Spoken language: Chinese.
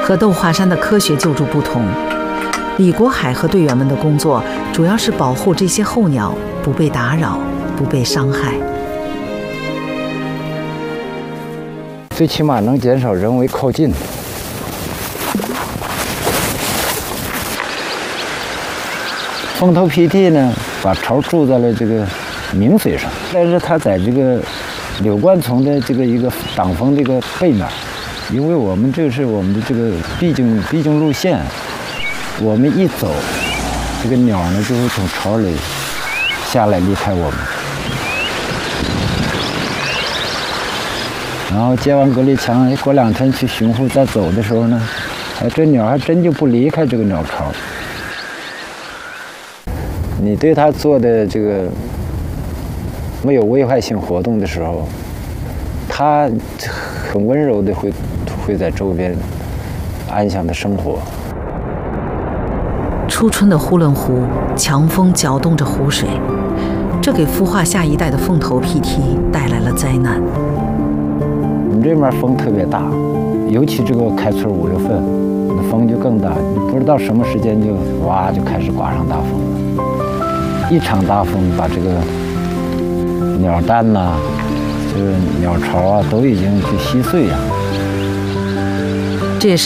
和窦华山的科学救助不同，李国海和队员们的工作主要是保护这些候鸟不被打扰、不被伤害。 最起码能减少人为靠近。凤头皮涕呢，把巢筑在了这个明水上，但是它在这个柳冠丛的这个一个挡风这个背面，因为我们这是我们的这个必经路线，我们一走，这个鸟呢就会从巢里下来离开我们。然后接完隔离墙，过2天去巡护再走的时候呢，这鸟还真就不离开这个鸟巢。你对它做的这个没有危害性活动的时候，它很温柔的会在周边安详的生活。 初春的呼伦湖，强风搅动着湖水，这给孵化下一代的凤头屁涕带来了灾难。 我们这边风特别大，尤其这个开春5、6份，那风就更大，你不知道什么时间就哇就开始刮上大风了。一场大风把这个鸟蛋呐、这个鸟巢啊都已经就稀碎呀。